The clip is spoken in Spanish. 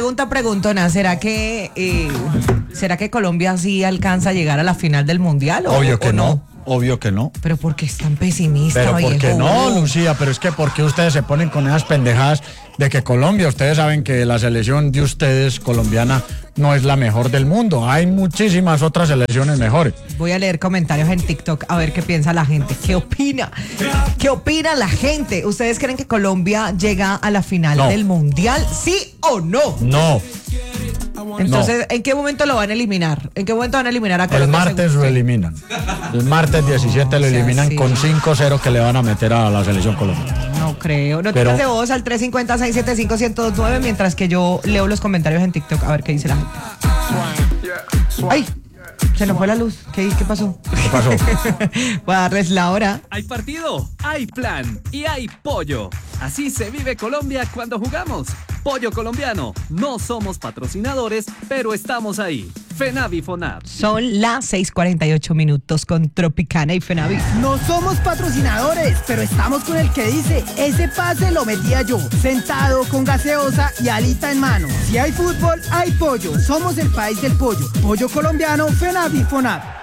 Preguntona, ¿será que Colombia sí alcanza a llegar a la final del Mundial? Obvio que no. Obvio que no. Pero ¿por qué es tan pesimista, Pero ¿por qué viejo? no, Lucía? Pero es que ¿por qué ustedes se ponen con esas pendejadas de que Colombia, ustedes saben que la selección de ustedes colombiana no es la mejor del mundo? Hay muchísimas otras selecciones mejores. Voy a leer comentarios en TikTok a ver qué piensa la gente. ¿Qué opina? ¿Qué opina la gente? ¿Ustedes creen que Colombia llega a la final del Mundial? ¿Sí o no? No. Entonces, ¿en qué momento lo van a eliminar? ¿En qué momento van a eliminar a Colombia? El martes lo eliminan. El martes 17 lo eliminan con 5-0 que le van a meter a la selección colombiana. No creo. Notitas de voz al 350-675-1029 mientras que yo leo los comentarios en TikTok a ver qué dice la gente. ¡Ay! Se nos fue la luz. ¿Qué pasó? ¿Qué pasó? Voy a darles la hora. Hay partido, hay plan y hay pollo. Así se vive Colombia cuando jugamos. Pollo colombiano. No somos patrocinadores, pero estamos ahí. Fenavi Fonab. Son las 6:48 con Tropicana y Fenavi. No somos patrocinadores, pero estamos con el que dice, ese pase lo metía yo, sentado con gaseosa y alita en mano. Si hay fútbol, hay pollo. Somos el país del pollo. Pollo colombiano, Fenavi Fonab.